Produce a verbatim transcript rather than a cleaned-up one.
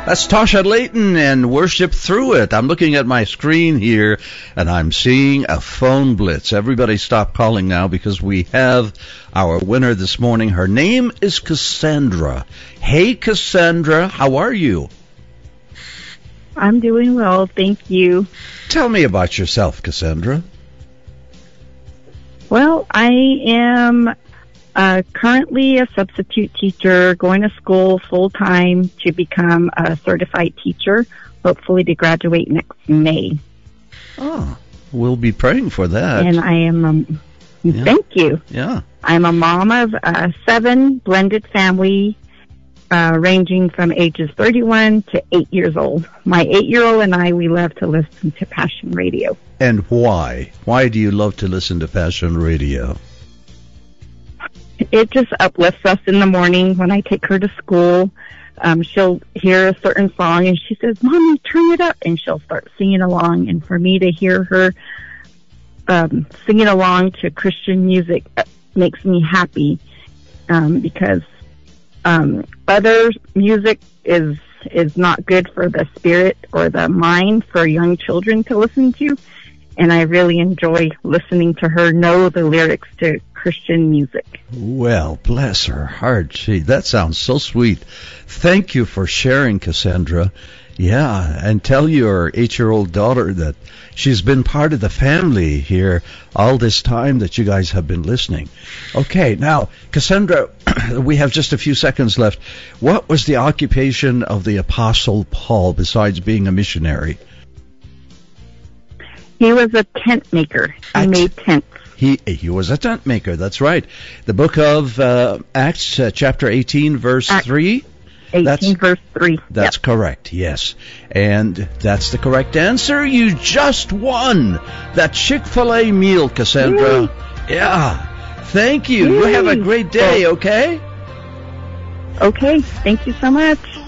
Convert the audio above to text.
That's Tasha Layton and Worship Through It. I'm looking at my screen here, and I'm seeing a phone blitz. Everybody stop calling now because we have our winner this morning. Her name is Cassandra. Hey, Cassandra, how are you? I'm doing well, thank you. Tell me about yourself, Cassandra. Well, I am uh, currently a substitute teacher, going to school full-time to become a certified teacher, hopefully to graduate next May. Oh, we'll be praying for that. And I am, um, Yeah. thank you. Yeah. I'm a mom of uh, seven, blended family, uh, ranging from ages thirty-one to eight years old. My eight-year-old and I, we love to listen to Passion Radio. And why? Why do you love to listen to Passion Radio? It just uplifts us in the morning when I take her to school. Um, she'll hear a certain song and she says, "Mommy, turn it up," and she'll start singing along. And for me to hear her um, singing along to Christian music uh, makes me happy um, because um, other music is is not good for the spirit or the mind for young children to listen to. And I really enjoy listening to her know the lyrics to Christian music. Well, bless her heart. Gee, that sounds so sweet. Thank you for sharing, Cassandra. Yeah, and tell your eight-year-old daughter that she's been part of the family here all this time that you guys have been listening. Okay, now, Cassandra, we have just a few seconds left. What was the occupation of the Apostle Paul besides being a missionary? He was a tent maker. He At- made tents. He he was a tent maker. That's right. The book of uh, Acts, uh, chapter eighteen, verse Acts three. eighteen, That's- verse three. That's Yep. correct, yes. And that's the correct answer. You just won that Chick-fil-A meal, Cassandra. Yay. Yeah. Thank you. You have a Yay. great day, okay? Okay, thank you so much.